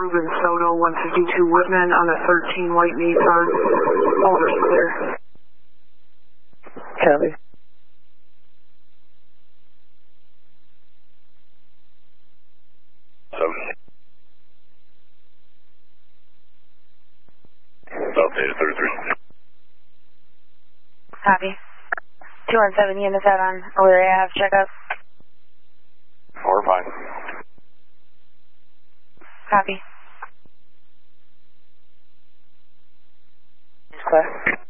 Ruben Soto, 152 Whitman on a 13 white Nissan. Over's clear. Copy. Data 33. Copy. 217 units out on O'Leary Ave, checkup. 4-5. Copy. Clear.